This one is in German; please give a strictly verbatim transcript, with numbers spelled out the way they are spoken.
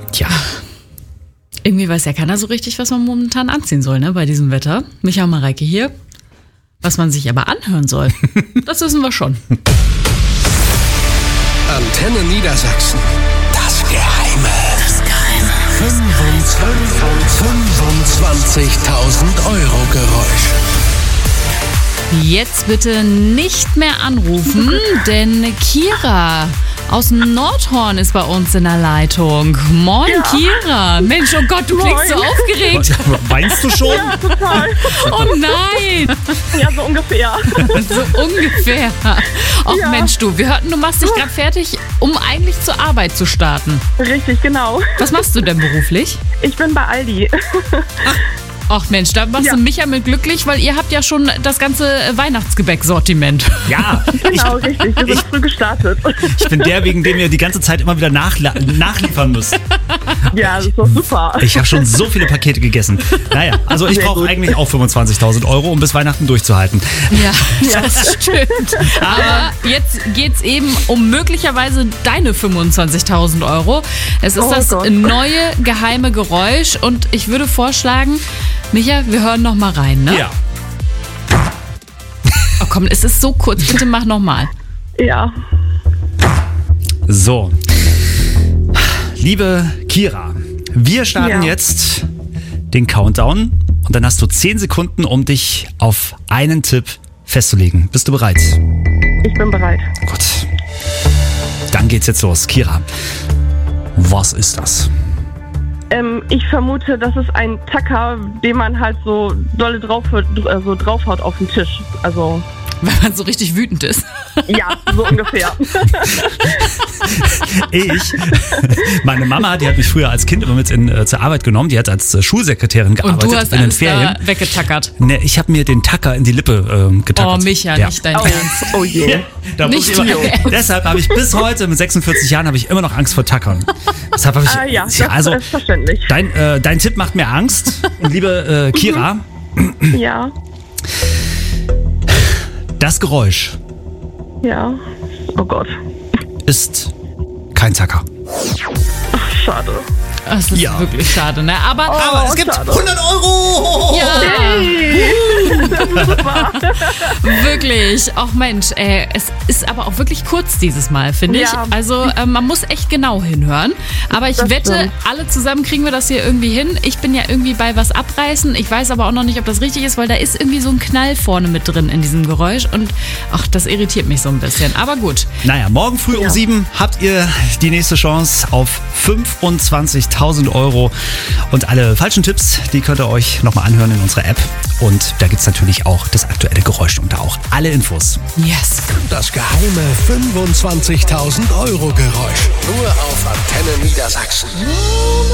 Tja. Irgendwie weiß ja keiner so richtig, was man momentan anziehen soll, ne, bei diesem Wetter. Micha und Mareike hier. Was man sich aber anhören soll, das wissen wir schon. Antenne Niedersachsen. Das Geheime. Das Geheime. fünfundzwanzigtausend Euro Geräusch. Jetzt bitte nicht mehr anrufen, denn Kira aus Nordhorn ist bei uns in der Leitung. Moin, ja. Kira. Mensch, oh Gott, du Moin. klingst so aufgeregt. Weinst du schon? Ja, total. Oh nein. Ja, so ungefähr. So ungefähr. Ach Ja. Mensch, du, wir hörten, du machst dich gerade fertig, um eigentlich zur Arbeit zu starten. Richtig, genau. Was machst du denn beruflich? Ich bin bei Aldi. Ach Mensch, da machst Ja. du Micha mit glücklich, weil ihr habt ja schon das ganze Weihnachtsgebäck-Sortiment. Ja. Genau, richtig. Wir sind früh gestartet. Ich bin der, wegen dem ihr die ganze Zeit immer wieder nachla- nachliefern müsst. Ja, das ist doch super. Ich habe schon so viele Pakete gegessen. Naja, also ich Sehr brauche gut. eigentlich auch fünfundzwanzigtausend Euro, um bis Weihnachten durchzuhalten. Ja, das stimmt. Aber jetzt geht's eben um möglicherweise deine fünfundzwanzigtausend Euro. Es ist Oh das Gott. neue geheime Geräusch und ich würde vorschlagen, Micha, wir hören noch mal rein, ne? Ja. Oh komm, es ist so kurz, bitte mach noch mal. Ja. So. Liebe Kira, wir starten Ja. jetzt den Countdown und dann hast du zehn Sekunden, um dich auf einen Tipp festzulegen. Bist du bereit? Ich bin bereit. Gut. Dann geht's jetzt los. Kira, was ist das? Ähm, ich vermute, das ist ein Tacker, den man halt so dolle drauf, äh, so draufhaut auf den Tisch. Also, Wenn man so richtig wütend ist. ja, so ungefähr. Ich, meine Mama, die hat mich früher als Kind immer mit in, äh, zur Arbeit genommen. Die hat als äh, Schulsekretärin Und gearbeitet du hast in den alles Ferien. da weggetackert. Ne, ich habe mir den Tacker in die Lippe ähm, getackert. Oh, Micha, Ja. nicht dein Oh, Ernst. oh je. Da muss Nicht ich immer, dein Ernst. deshalb habe ich bis heute mit sechsundvierzig Jahren habe ich immer noch Angst vor Tackern. Deshalb habe ich Ah ja, das ja, also ist verständlich. dein äh, dein Tipp macht mir Angst. Und liebe äh, Kira, Ja, das Geräusch ja. Oh Gott. ist kein Tacker. Schade. Das ist Ja. wirklich schade, ne? Aber, Aber es gibt schade. hundert Euro! ja, Hey. Super. wirklich. Ach Mensch, ey, es ist aber auch wirklich kurz dieses Mal, finde ich. Ja. Also äh, man muss echt genau hinhören. Aber ich Das wette, stimmt. alle zusammen kriegen wir das hier irgendwie hin. Ich bin ja irgendwie bei was abreißen. Ich weiß aber auch noch nicht, ob das richtig ist, weil da ist irgendwie so ein Knall vorne mit drin in diesem Geräusch. Und ach, das irritiert mich so ein bisschen. Aber gut. Naja, morgen früh um Ja. sieben habt ihr die nächste Chance auf fünfundzwanzigtausend Euro. Und alle falschen Tipps, die könnt ihr euch nochmal anhören in unserer App. Und da gibt's natürlich auch das aktuelle Geräusch und da auch alle Infos. Yes. Das geheime fünfundzwanzigtausend Euro Geräusch. Nur auf Antenne Niedersachsen.